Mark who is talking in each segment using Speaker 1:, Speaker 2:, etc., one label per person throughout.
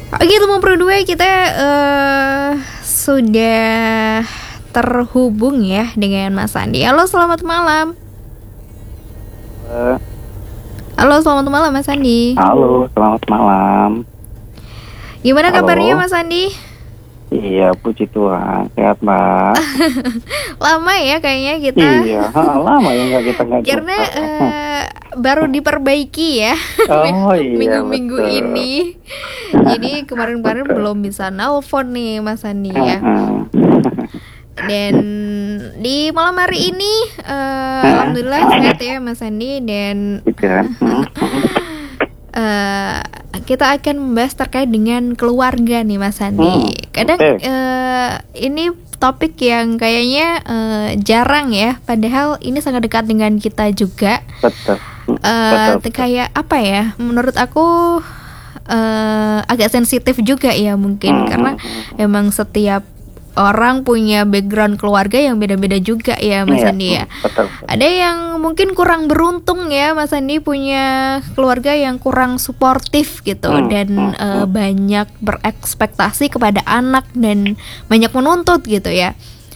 Speaker 1: Oke, 52 kita sudah terhubung ya dengan Mas Andi. Halo, selamat malam. Halo, selamat malam Mas Andi.
Speaker 2: Halo, selamat malam.
Speaker 1: Gimana
Speaker 2: Halo.
Speaker 1: kabarnya Mas Andi?
Speaker 2: Iya, puji Tuhan, sehat Mbak.
Speaker 1: Lama ya kayaknya kita.
Speaker 2: Iya, lama ya nggak kita nggak
Speaker 1: Karena
Speaker 2: jumpa.
Speaker 1: baru diperbaiki ya.
Speaker 2: Oh iya,
Speaker 1: minggu-minggu
Speaker 2: betul.
Speaker 1: ini. Jadi kemarin-kemarin belum bisa nelpon nih Mas Andi ya. Dan di malam hari ini alhamdulillah sehat ya Mas Andi. Dan kita akan membahas terkait dengan keluarga nih Mas Andi. Kadang ini topik yang kayaknya jarang ya, padahal ini sangat dekat dengan kita juga.
Speaker 2: Betul.
Speaker 1: Kayak apa ya? Menurut aku agak sensitif juga ya mungkin, karena emang setiap orang punya background keluarga yang beda-beda juga ya Mas Andi ya.
Speaker 2: Betul.
Speaker 1: Ada yang mungkin kurang beruntung ya Mas Andi, punya keluarga yang kurang suportif gitu, dan banyak berekspektasi kepada anak dan banyak menuntut gitu ya.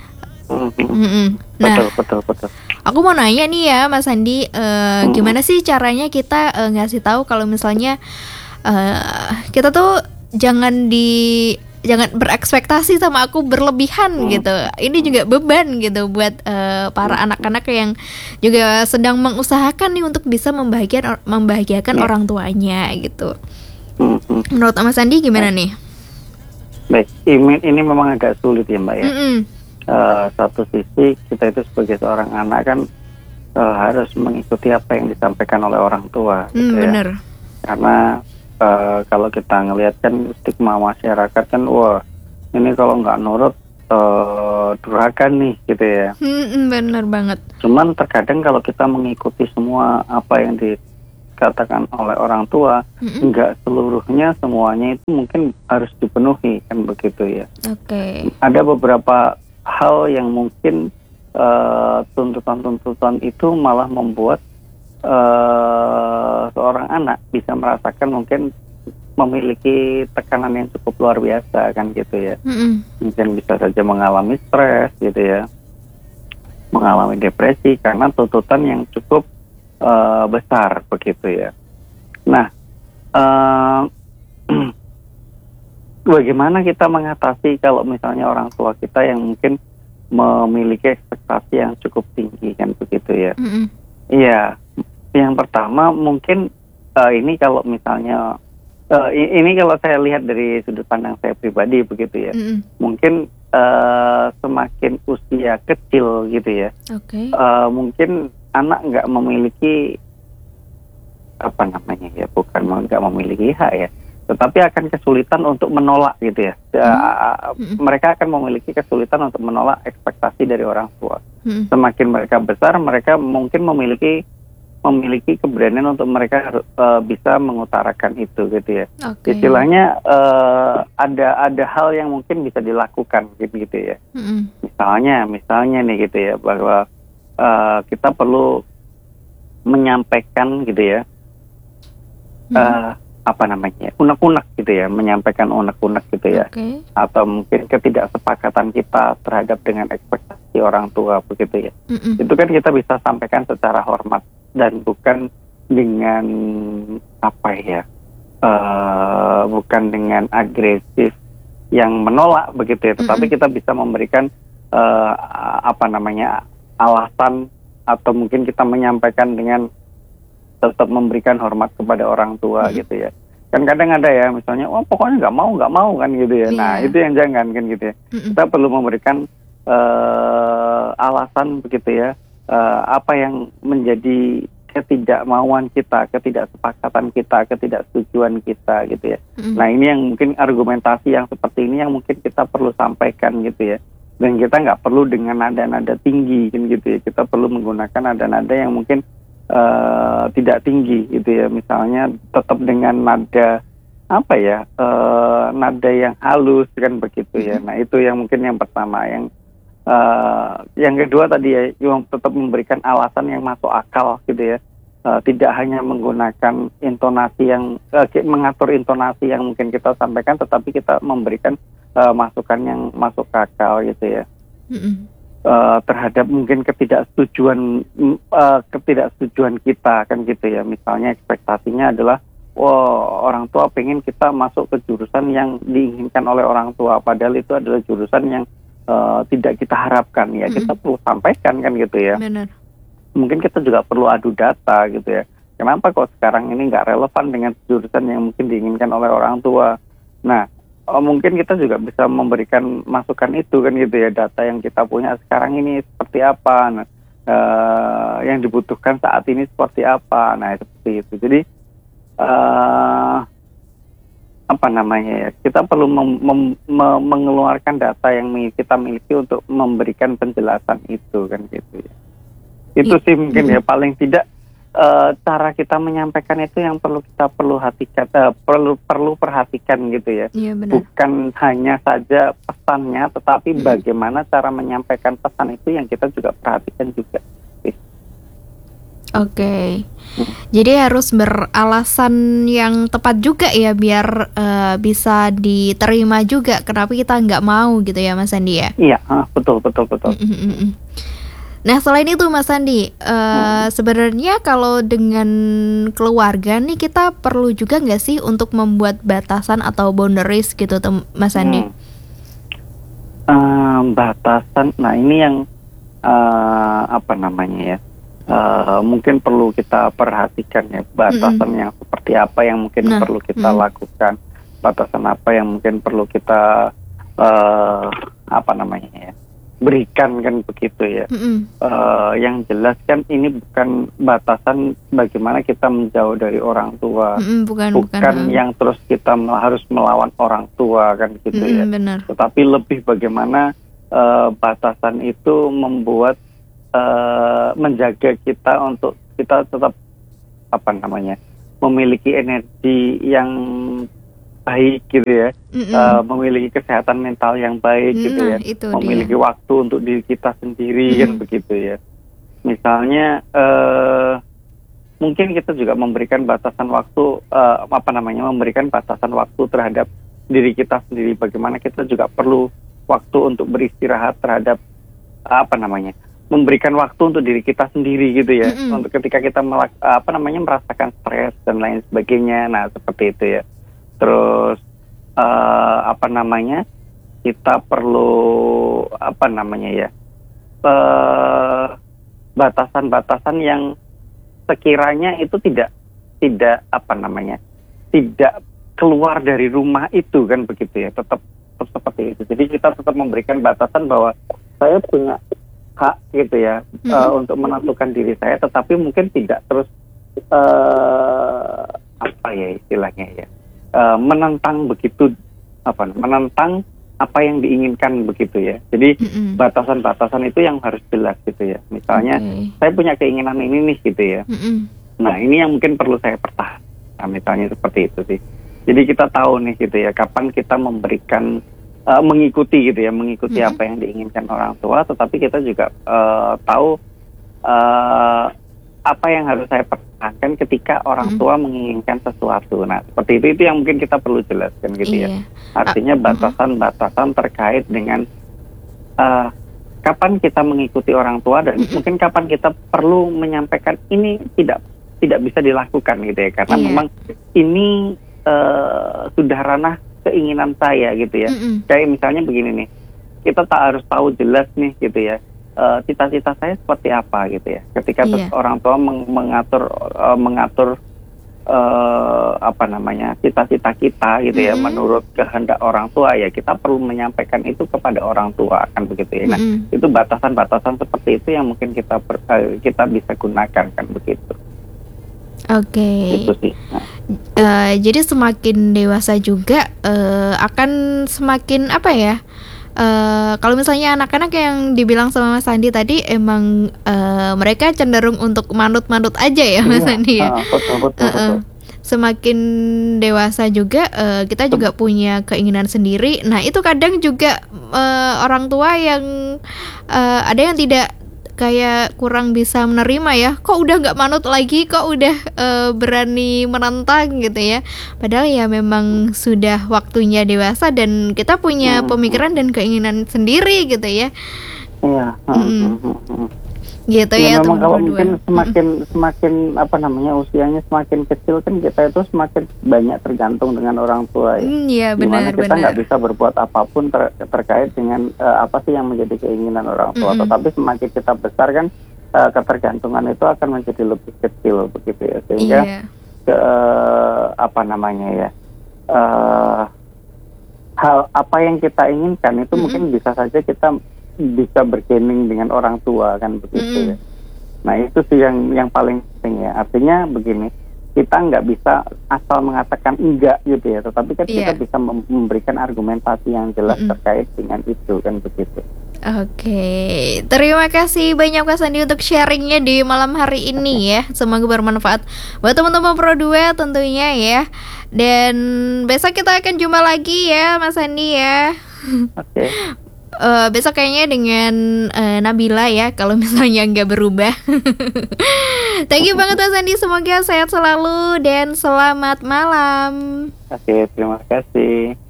Speaker 1: Nah,
Speaker 2: betul.
Speaker 1: aku mau nanya nih ya Mas Andi, gimana sih caranya kita ngasih tahu kalau misalnya kita tuh jangan berekspektasi sama aku berlebihan gitu. Ini juga beban gitu buat para anak-anak yang juga sedang mengusahakan nih untuk bisa membahagiakan orang tuanya gitu. Menurut Mas Andi gimana nih?
Speaker 2: Baik, ini memang agak sulit ya Mbak ya. Satu sisi kita itu sebagai seorang anak kan harus mengikuti apa yang disampaikan oleh orang tua gitu
Speaker 1: bener.
Speaker 2: ya. Karena kalau kita ngelihat kan stigma masyarakat kan, wah ini kalau nggak nurut durhaka nih gitu ya.
Speaker 1: Bener banget.
Speaker 2: Cuman terkadang kalau kita mengikuti semua apa yang dikatakan oleh orang tua, nggak seluruhnya semuanya itu mungkin harus dipenuhi kan begitu ya.
Speaker 1: Oke.
Speaker 2: Ada beberapa hal yang mungkin tuntutan-tuntutan itu malah membuat seorang anak bisa merasakan mungkin memiliki tekanan yang cukup luar biasa kan gitu ya. Mungkin bisa saja mengalami stres gitu ya, mengalami depresi karena tuntutan yang cukup besar begitu ya. Nah, bagaimana kita mengatasi kalau misalnya orang tua kita yang mungkin memiliki ekspektasi yang cukup tinggi kan begitu ya. Iya. Yang pertama mungkin ini kalau misalnya ini kalau saya lihat dari sudut pandang saya pribadi begitu ya, mungkin semakin usia kecil gitu ya, mungkin anak nggak memiliki apa namanya ya, bukan nggak memiliki hak ya, tetapi akan kesulitan untuk menolak gitu ya. Mereka akan memiliki kesulitan untuk menolak ekspektasi dari orang tua. Semakin mereka besar, mereka mungkin memiliki keberanian untuk mereka bisa mengutarakan itu gitu ya. Istilahnya ada hal yang mungkin bisa dilakukan gitu ya. Misalnya nih gitu ya, bahwa kita perlu menyampaikan gitu ya, apa namanya, unek-unek gitu ya, menyampaikan unek-unek gitu ya, atau mungkin ketidaksepakatan kita terhadap dengan ekspektasi orang tua begitu ya. Itu kan kita bisa sampaikan secara hormat dan bukan dengan apa ya, bukan dengan agresif yang menolak begitu ya, tetapi kita bisa memberikan apa namanya, alasan, atau mungkin kita menyampaikan dengan tetap memberikan hormat kepada orang tua gitu ya. Kan kadang ada ya misalnya, oh pokoknya nggak mau kan gitu ya. Nah itu yang jangan kan gitu ya. Kita perlu memberikan alasan begitu ya, apa yang menjadi ketidakmauan kita, ketidaksepakatan kita, ketidaksetujuan kita gitu ya. Nah ini yang mungkin argumentasi yang seperti ini yang mungkin kita perlu sampaikan gitu ya. Dan kita nggak perlu dengan nada-nada tinggi kan gitu ya. Kita perlu menggunakan nada-nada yang mungkin tidak tinggi gitu ya. Misalnya tetap dengan nada apa ya, nada yang halus kan begitu ya. Nah itu yang mungkin yang pertama. Yang kedua tadi ya, yang tetap memberikan alasan yang masuk akal gitu ya. tidak hanya menggunakan intonasi yang mengatur intonasi yang mungkin kita sampaikan, tetapi kita memberikan masukan yang masuk akal gitu ya. Terhadap mungkin ketidaksetujuan kita kan gitu ya. Misalnya ekspektasinya adalah orang tua pengen kita masuk ke jurusan yang diinginkan oleh orang tua, padahal itu adalah jurusan yang tidak kita harapkan ya. Kita perlu sampaikan kan gitu ya.
Speaker 1: Benar.
Speaker 2: Mungkin kita juga perlu adu data gitu ya. Kenapa kok sekarang ini nggak relevan dengan jurusan yang mungkin diinginkan oleh orang tua? Nah, mungkin kita juga bisa memberikan masukan itu kan gitu ya. Data yang kita punya sekarang ini seperti apa? Nah, yang dibutuhkan saat ini seperti apa? Nah, seperti itu. Jadi apa namanya ya? Kita perlu mengeluarkan data yang kita miliki untuk memberikan penjelasan itu kan gitu ya. Itu sih mungkin ya, paling tidak cara kita menyampaikan itu yang perlu perhatikan gitu ya.
Speaker 1: Iya, benar.
Speaker 2: Bukan hanya saja pesannya, tetapi bagaimana cara menyampaikan pesan itu yang kita juga perhatikan juga.
Speaker 1: Oke. Jadi harus beralasan yang tepat juga ya, biar bisa diterima juga kenapa kita nggak mau gitu ya Mas Andi ya.
Speaker 2: Iya, betul.
Speaker 1: Nah selain itu Mas Andi, sebenarnya kalau dengan keluarga nih kita perlu juga nggak sih untuk membuat batasan atau boundaries gitu Mas Andi?
Speaker 2: Batasan, nah ini yang apa namanya ya, mungkin perlu kita perhatikan ya, batasan yang seperti apa yang mungkin perlu kita lakukan, batasan apa yang mungkin perlu kita apa namanya ya, berikan kan begitu ya. Yang jelas kan ini bukan batasan bagaimana kita menjauh dari orang tua, bukan yang terus kita harus melawan orang tua kan gitu ya.
Speaker 1: Benar.
Speaker 2: Tetapi lebih bagaimana batasan itu membuat menjaga kita untuk kita tetap apa namanya, memiliki energi yang baik gitu ya, memiliki kesehatan mental yang baik gitu ya, memiliki waktu untuk diri kita sendiri kan begitu ya. Misalnya mungkin kita juga memberikan batasan waktu, memberikan batasan waktu terhadap diri kita sendiri. Bagaimana kita juga perlu waktu untuk beristirahat terhadap memberikan waktu untuk diri kita sendiri gitu ya, untuk ketika kita merasakan stres dan lain sebagainya. Nah seperti itu ya. Terus kita perlu batasan-batasan yang sekiranya itu tidak keluar dari rumah itu kan begitu ya, tetap seperti itu. Jadi kita tetap memberikan batasan bahwa saya punya hak gitu ya, untuk menentukan diri saya, tetapi mungkin tidak terus istilahnya ya, menentang apa yang diinginkan begitu ya. Jadi batasan-batasan itu yang harus jelas gitu ya. Misalnya saya punya keinginan ini nih gitu ya. Nah ini yang mungkin perlu saya pertahankan. Nah, misalnya seperti itu sih. Jadi kita tahu nih gitu ya, kapan kita memberikan mengikuti apa yang diinginkan orang tua, tetapi kita juga tahu apa yang harus saya pertahankan ketika orang tua menginginkan sesuatu. Nah, seperti itu yang mungkin kita perlu jelaskan gitu ya. Artinya batasan-batasan terkait dengan kapan kita mengikuti orang tua dan mungkin kapan kita perlu menyampaikan ini tidak bisa dilakukan gitu ya. Karena memang ini sudah ranah keinginan saya gitu ya. Kayak misalnya begini nih, kita tak harus tahu jelas nih gitu ya, cita-cita saya seperti apa gitu ya. Ketika orang tua mengatur cita-cita kita gitu ya, menurut kehendak orang tua ya, kita perlu menyampaikan itu kepada orang tua kan begitu ya. Nah, itu batasan-batasan seperti itu yang mungkin kita bisa gunakan kan begitu.
Speaker 1: Oke.
Speaker 2: Itu sih.
Speaker 1: Jadi semakin dewasa juga akan semakin kalau misalnya anak-anak yang dibilang sama Mas Andi tadi emang mereka cenderung untuk manut-manut aja ya Mas Andi ya.
Speaker 2: Betul.
Speaker 1: Semakin dewasa juga kita juga punya keinginan sendiri. Nah itu kadang juga orang tua yang ada yang tidak kayak kurang bisa menerima ya, kok udah nggak manut lagi, kok udah berani menantang gitu ya. Padahal ya memang sudah waktunya dewasa dan kita punya pemikiran dan keinginan sendiri gitu ya.
Speaker 2: Iya.
Speaker 1: Gitu ya,
Speaker 2: memang kalau mungkin semakin apa namanya usianya semakin kecil kan kita itu semakin banyak tergantung dengan orang tua ya.
Speaker 1: Iya, benar.
Speaker 2: Dimana kita nggak bisa berbuat apapun terkait dengan apa sih yang menjadi keinginan orang tua. Tetapi semakin kita besar kan ketergantungan itu akan menjadi lebih kecil begitu ya, sehingga apa namanya ya, hal apa yang kita inginkan itu mungkin bisa saja kita bisa bergaining dengan orang tua kan begitu ya. Nah itu sih yang paling penting ya. Artinya begini, kita nggak bisa asal mengatakan enggak gitu ya, tetapi kan kita bisa memberikan argumentasi yang jelas terkait dengan itu kan begitu.
Speaker 1: Oke, terima kasih banyak Kak Sandi untuk sharingnya di malam hari ini ya. Semoga bermanfaat buat teman-teman Pro 2 tentunya ya. Dan besok kita akan jumpa lagi ya Mas Sandi ya.
Speaker 2: Oke.
Speaker 1: Besok kayaknya dengan Nabila ya, kalau misalnya nggak berubah. Thank you banget Mas Sandi, semoga sehat selalu dan selamat malam.
Speaker 2: Oke, terima kasih.